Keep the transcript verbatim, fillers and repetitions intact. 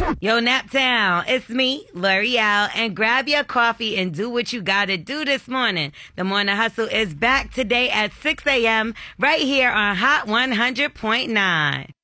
Yo, Naptown, it's me, L'Oreal, and grab your coffee and do what you gotta do this morning. The Morning Hustle is back today at six a.m. right here on Hot one hundred point nine.